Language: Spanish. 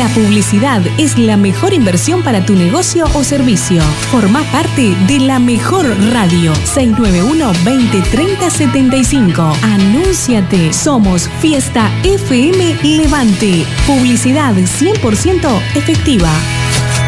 La publicidad es la mejor inversión para tu negocio o servicio. Formá parte de la mejor radio. 691-2030-75. Anúnciate. Somos Fiesta FM Levante. Publicidad 100% efectiva.